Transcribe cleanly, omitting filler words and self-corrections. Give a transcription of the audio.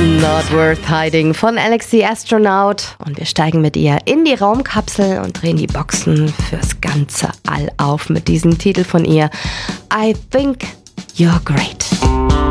Not Worth Hiding von Alex the Astronaut. Und wir steigen mit ihr in die Raumkapsel und drehen die Boxen fürs ganze All auf mit diesem Titel von ihr. I Think You're Great.